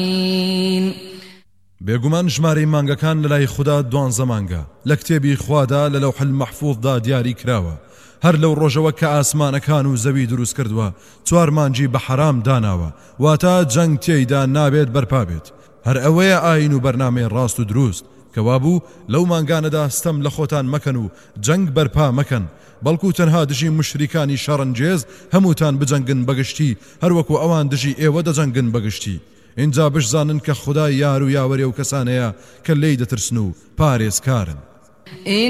بێگومان ژمارەی مانگەکان لەلای خوددا 12 مانگە لە کتێبی خوادا لە لەوح المەحفوظدا دیاری کراوە. هەر لەو ڕۆژەوە کە ئاسمانەکان و زەوی دروست کردووە 4 مانگی بە حەرام داناوە، واتە جەنگ تێیدا نابێت بەرپا بێت. هەر ئەوەیە ئاین و بەرنامەی ڕاست و دروست کەوابوو لەو مانگانەدا ستەم لە خۆتان مەکەن و جەنگ بەرپا مەکەن، بەڵکو تەنها دژی مشریکانی شەڕەنجێز هەمووتان بجەنگن بەگشتی هەروەکو ئەوان دژی ئێوە دەجەنگن بەگشتی. اینجا بشزانن کە خودای یار و یاوەری و کەسانەیە کە لێی دەترسن و پارێزکارن.